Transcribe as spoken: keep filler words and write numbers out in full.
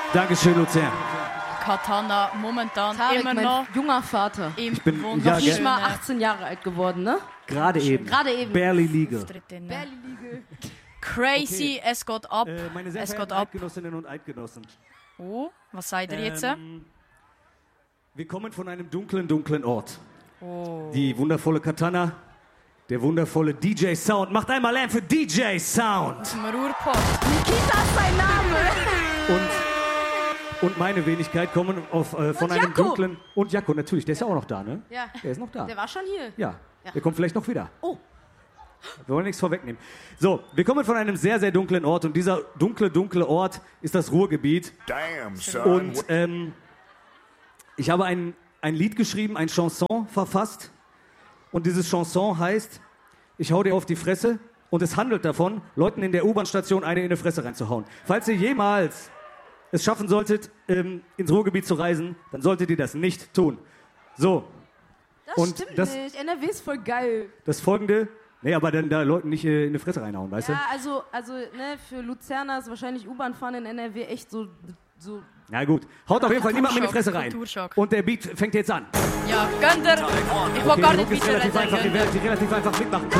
Dankeschön, Luzern. Katana momentan Tarek, immer mein noch junger Vater. im Ich bin- wunderschönen ja, Noch nicht mal achtzehn Jahre alt geworden, ne? Gerade eben. Gerade eben. Barely legal. Auftritt in, äh, Barely legal. Crazy, es geht ab. Äh, meine sehr es verehrten geht ab. Eidgenossinnen und Eidgenossen. Oh, was seid ihr jetzt? Ähm, wir kommen von einem dunklen, dunklen Ort. Oh. Die wundervolle Katana, der wundervolle D J Sound. Macht einmal Lärm für D J Sound. Zum Ruhrpott. Nikita ist sein Name. Und, und meine Wenigkeit kommen auf, äh, von Und einem Jakko. dunklen... Und Jakko, natürlich, der ist ja auch noch da, ne? Ja. Der ist noch da. Der war schon hier. Ja, Ja. der kommt vielleicht noch wieder. Oh. Wir wollen nichts vorwegnehmen. So, wir kommen von einem sehr, sehr dunklen Ort und dieser dunkle, dunkle Ort ist das Ruhrgebiet. Damn, son. Und ähm, ich habe ein, ein Lied geschrieben, ein Chanson verfasst und dieses Chanson heißt, ich hau dir auf die Fresse und es handelt davon, Leuten in der U-Bahn-Station eine in die Fresse reinzuhauen. Falls ihr jemals es schaffen solltet, ähm, ins Ruhrgebiet zu reisen, dann solltet ihr das nicht tun. So, Das Und stimmt das- nicht. N R W ist voll geil. das folgende, nee, aber dann da Leuten nicht äh, in die Fresse reinhauen, weißt Ja, also, also ne, für Luzerner ist wahrscheinlich U-Bahn fahren in N R W echt so... so du? Na gut, haut auf jeden Fall niemand in die Fresse rein. Kulturschock. Und der Beat fängt jetzt an. Ja, gönnt ihr. Ich will Okay, gar die nicht Hook ist weiter relativ einfach, reden. die relativ einfach mitmachen.